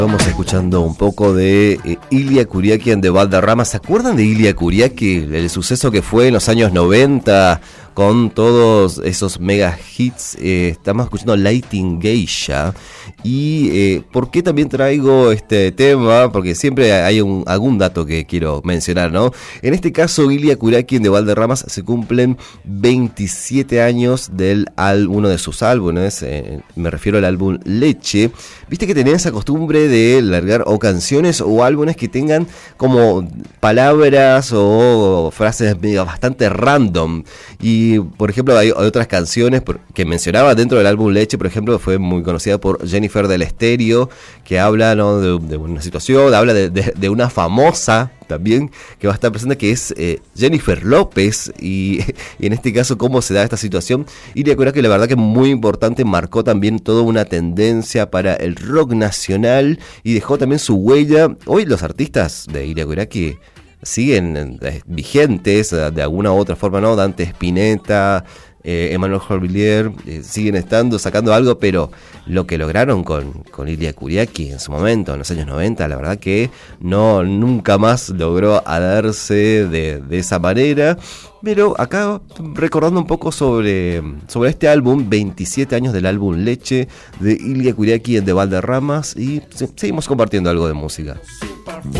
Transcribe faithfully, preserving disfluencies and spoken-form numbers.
Vamos escuchando un poco de eh, Ilia Kuriaki and the Valderrama. ¿Se acuerdan de Ilia Kuriaki? El suceso que fue en los años noventa con todos esos mega hits. Eh, estamos escuchando Lighting Geisha. Y eh, ¿por qué también traigo este tema? Porque siempre hay un, algún dato que quiero mencionar, ¿no? En este caso, Ilia Kuriaki and the Valderramas se cumplen veintisiete años del álbum, uno de sus álbumes. Eh, me refiero al álbum Leche. Viste que tenían esa costumbre de largar o canciones o álbumes que tengan como palabras o frases bastante random. Y por ejemplo hay otras canciones que mencionaba dentro del álbum Leche, por ejemplo, fue muy conocida por Jennifer del Estéreo, que habla, ¿no?, de, de una situación, habla de, de, de una famosa también que va a estar presente, que es eh, Jennifer López, y, y en este caso cómo se da esta situación. Y recuerda que la verdad que es muy importante, marcó también toda una tendencia para el rock nacional y dejó también su huella. Hoy los artistas de Ilia Kuriaki siguen eh, vigentes de alguna u otra forma, ¿no? Dante Spinetta, eh, Emmanuel Jorvillier, eh, siguen estando, sacando algo, pero lo que lograron con, con Ilia Kuriaki en su momento, en los años noventa, la verdad que no, nunca más logró darse de, de esa manera. Pero acá recordando un poco sobre, sobre este álbum, veintisiete años del álbum Leche de Ilia Kuriaki and the Valderramas, y seguimos compartiendo algo de música.